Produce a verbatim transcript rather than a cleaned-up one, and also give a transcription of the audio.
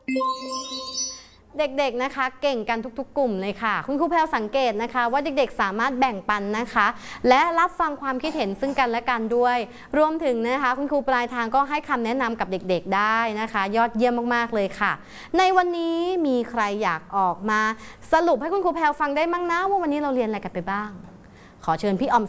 เด็กๆนะคะเก่งกันทุกๆกลุ่มเลยค่ะคุณครูแพรวสังเกตนะคะว่าเด็กๆสามารถแบ่งปันนะคะและรับฟังความคิดเห็นซึ่งกันและกันด้วยรวมถึงนะคะคุณครูปลายทางก็ให้คำแนะนำกับเด็กๆได้นะคะยอดเยี่ยมมากๆเลยค่ะในวันนี้มีใครอยากออกมาสรุปให้คุณครูแพรวฟังได้มั้งนะว่าวันนี้เราเรียนอะไรกันไปบ้างขอเชิญพี่ออม